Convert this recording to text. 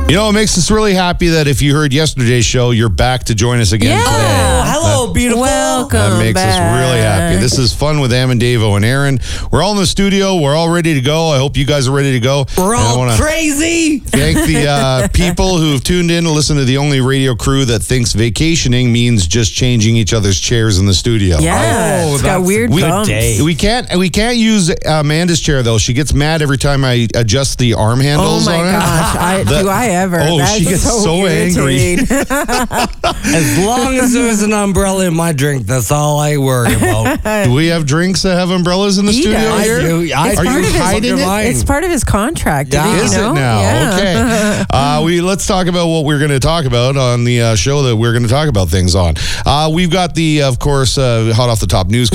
You know, it makes us really happy that if you heard yesterday's show, you're back to join us again today. Hello, beautiful. Welcome That makes us really happy. This is fun with Davo and Aaron. We're all in the studio. We're all ready to go. I hope you guys are ready to go. We're all crazy. Thank the people who've tuned in to listen to the only radio crew that thinks vacationing means just changing each other's chairs in the studio. Yeah, it's got weird bumps. We can't use Amanda's chair though. She gets mad every time I adjust the arm handles on it. Oh my gosh, do I ever? Oh, That's she gets so angry. As long as there's an umbrella in my drink, that's all I worry about. Do we have drinks that have umbrellas in the studio does. here? Are you hiding it? It's part of his contract. Yeah. Is it now? Yeah. Okay. Let's talk about what we're going to talk about on the show that we're going to talk about things on. We've got the, of course, hot off the top news.